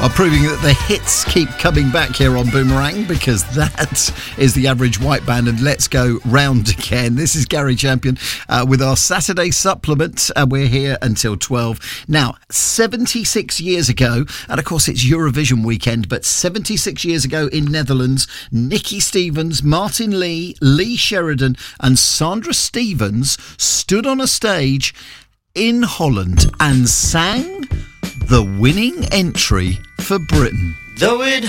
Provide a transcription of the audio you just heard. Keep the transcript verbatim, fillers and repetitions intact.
are proving that the hits keep coming back here on Boomerang, because that is the Average White Band, and let's go round again. This is Gary Champion uh, with our Saturday supplement, and we're here until twelve. Now, seventy-six years ago, and of course it's Eurovision weekend, but seventy-six years ago in Netherlands, Nikki Stevens, Martin Lee, Lee Sheridan and Sandra Stevens stood on a stage in Holland and sang the winning entry for Britain. Though it